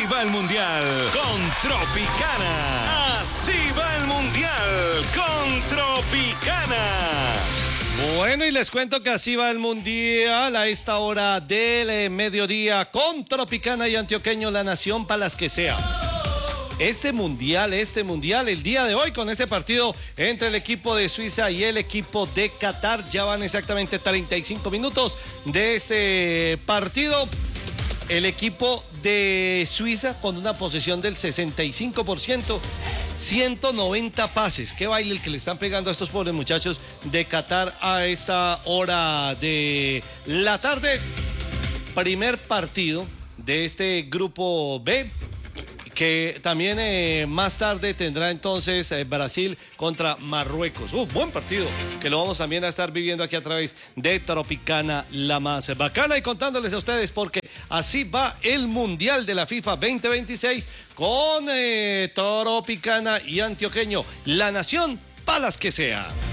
va el Mundial con Tropicana. Así va el Mundial con Tropicana. Bueno, y les cuento que así va el Mundial a esta hora del mediodía con Tropicana y Antioqueño, la nación para las que sea. Este mundial, el día de hoy con este partido entre el equipo de Suiza y el equipo de Qatar. Ya van exactamente 35 minutos de este partido. El equipo de Suiza con una posesión del 65%, 190 pases. Qué baile el que le están pegando a estos pobres muchachos de Qatar a esta hora de la tarde. Primer partido de este grupo B, que también más tarde tendrá entonces Brasil contra Marruecos. Buen partido, que lo vamos también a estar viviendo aquí a través de Tropicana, la más bacana, y contándoles a ustedes porque así va el Mundial de la FIFA 2026 con Tropicana y Antioqueño, la nación para las que sea.